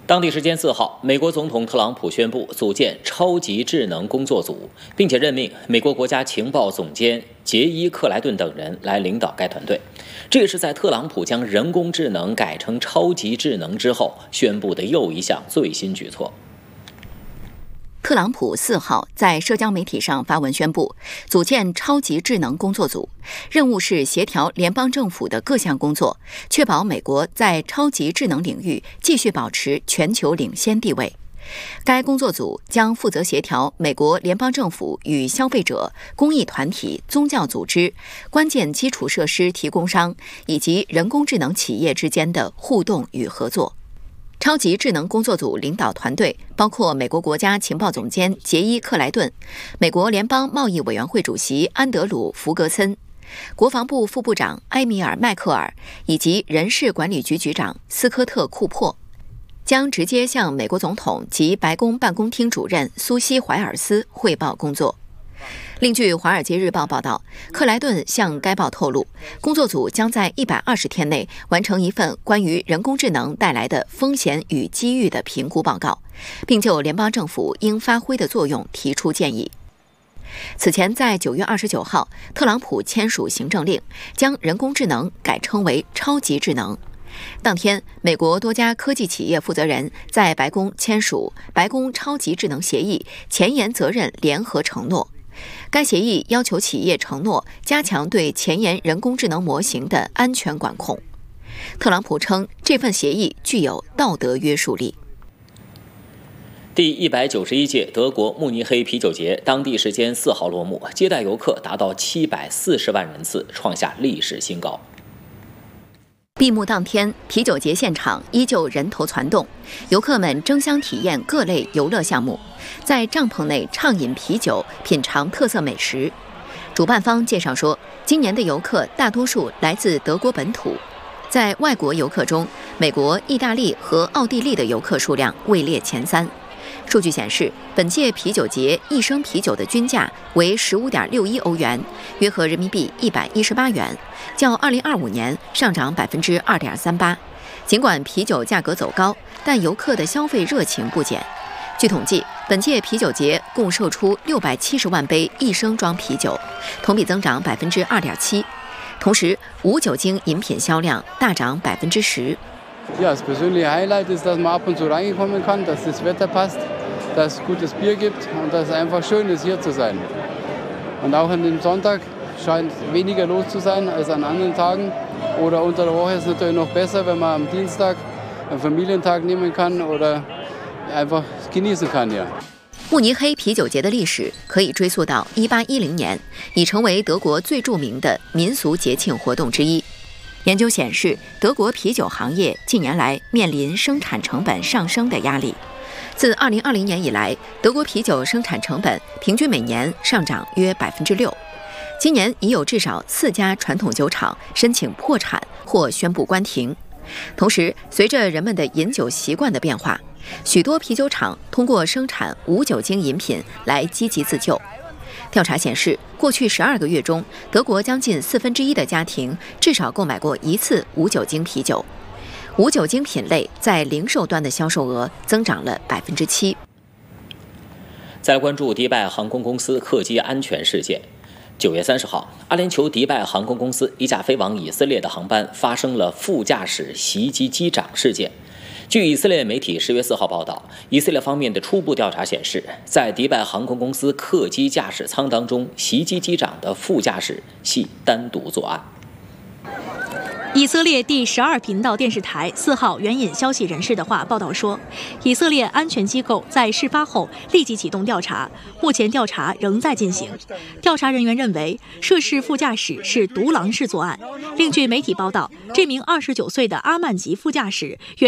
当地时间4号，美国总统特朗普宣布组建超级智能工作组，并且任命美国国家情报总监杰伊·克莱顿等人来领导该团队。这也是在特朗普将人工智能改成超级智能之后宣布的又一项最新举措。 特朗普4号在社交媒体上发文宣布，组建超级智能工作组，任务是协调联邦政府的各项工作，确保美国在超级智能领域继续保持全球领先地位。该工作组将负责协调美国联邦政府与消费者、公益团体、宗教组织、关键基础设施提供商以及人工智能企业之间的互动与合作。超级智能工作组领导团队包括美国国家情报总监杰伊·克莱顿、美国联邦贸易委员会主席安德鲁·福格森、国防部副部长埃米尔·迈克尔以及人事管理局局长斯科特·库珀，将直接向美国总统及白宫办公厅主任苏西·怀尔斯汇报工作。另据《华尔街日报》报道，克莱顿向该报透露，工作组将在120天内完成一份关于人工智能带来的风险与机遇的评估报告，并就联邦政府应发挥的作用提出建议。此前，在9月29号，特朗普签署行政令，将人工智能改称为超级智能。当天，美国多家科技企业负责人在白宫签署白宫超级智能协议前沿责任联合承诺。该协议要求企业承诺加强对前沿人工智能模型的安全管控。特朗普称，这份协议具有道德约束力。 第191届德国慕尼黑啤酒节当地时间4号落幕，接待游客达到740万人次，创下历史新高。 闭幕当天，啤酒节现场依旧人头攒动，游客们争相体验各类游乐项目，在帐篷内畅饮啤酒，品尝特色美食。主办方介绍说，今年的游客大多数来自德国本土，在外国游客中，美国、意大利和奥地利的游客数量位列前3。数据显示，本届啤酒节一升啤酒的均价为15.61欧元，约合人民币118元，较2025年上涨2.38%。尽管啤酒价格走高，但游客的消费热情不减。据统计，本届啤酒节共售出670万杯一升装啤酒，同比增长2.7%。同时，无酒精饮品销量大涨10%。 Ja, das persönliche Highlight ist, dass man ab und zu reinkommen kann, dass das Wetter passt, dass es gutes Bier gibt und dass es einfach schön ist, hier zu sein. Und auch an dem Sonntag scheint weniger los zu sein als an anderen Tagen. Oder unter der Woche ist es natürlich noch besser, wenn man am Dienstag einen Familientag nehmen kann oder einfach genießen kann, ja. 慕尼黑啤酒节的历史可以追溯到1810年，已成为德国最著名的民俗节庆活动之一。研究显示，德国啤酒行业近年来面临生产成本上升的压力。自2020年以来，德国啤酒生产成本平均每年上涨约6%。今年已有至少4家传统酒厂申请破产或宣布关停。同时，随着人们的饮酒习惯的变化，许多啤酒厂通过生产无酒精饮品来积极自救。调查显示，过去12个月中，德国将近1/4的家庭至少购买过1次无酒精啤酒。无酒精品类在零售端的销售额增长了7%。 再关注迪拜航空公司客机安全事件。9月30号，阿联酋迪拜航空公司一架飞往以色列的航班发生了副驾驶袭击机长事件。据以色列媒体10月4号报道，以色列方面的初步调查显示，在迪拜航空公司客机驾驶舱当中，袭击机长的副驾驶系单独作案。 以色列第12频道电视台4号援引消息人士的话报道说，以色列安全机构在事发后立即启动调查，目前调查仍在进行。调查人员认为，涉事副驾驶是独狼式作案。另据媒体报道，这名29岁的阿曼籍副驾驶